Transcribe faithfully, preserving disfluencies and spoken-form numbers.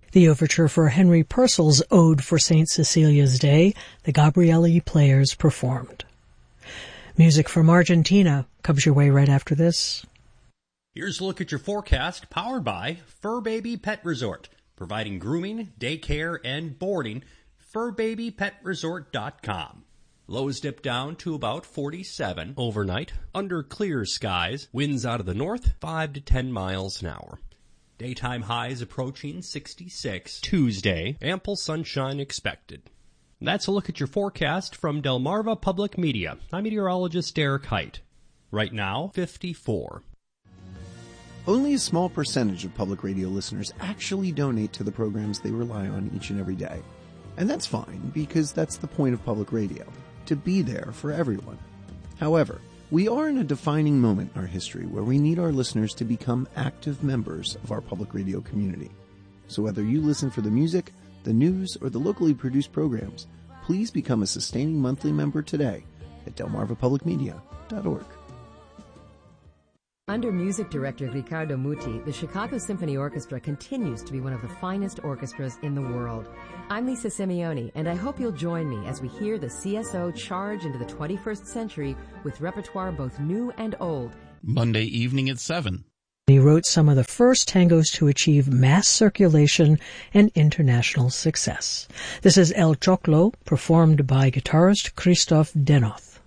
The overture for Henry Purcell's Ode for Saint Cecilia's Day, the Gabrieli Players performed. Music from Argentina comes your way right after this. Here's a look at your forecast, powered by Fur Baby Pet Resort, providing grooming, daycare, and boarding. fur baby pet resort dot com. Lows dip down to about forty-seven overnight, under clear skies, winds out of the north, five to ten miles an hour. Daytime highs approaching sixty-six. Tuesday, ample sunshine expected. That's a look at your forecast from Delmarva Public Media. I'm meteorologist Derek Height. Right now, fifty-four. Only a small percentage of public radio listeners actually donate to the programs they rely on each and every day. And that's fine, because that's the point of public radio, to be there for everyone. However, we are in a defining moment in our history where we need our listeners to become active members of our public radio community. So whether you listen for the music, the news, or the locally produced programs, please become a sustaining monthly member today at delmarva public media dot org. Under music director Riccardo Muti, the Chicago Symphony Orchestra continues to be one of the finest orchestras in the world. I'm Lisa Simeone, and I hope you'll join me as we hear the C S O charge into the twenty-first century with repertoire both new and old. Monday evening at seven. He wrote some of the first tangos to achieve mass circulation and international success. This is El Choclo, performed by guitarist Christoph Denoth.